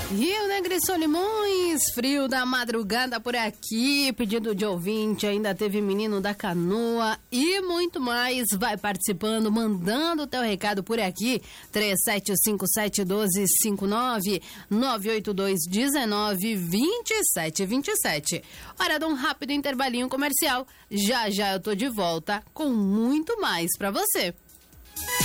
Rio Negro e Solimões, frio da madrugada por aqui, pedido de ouvinte, ainda teve menino da canoa e muito mais. Vai participando, mandando o teu recado por aqui, 37571259, 982192727. Hora de um rápido intervalinho comercial, já já eu tô de volta com muito mais pra você.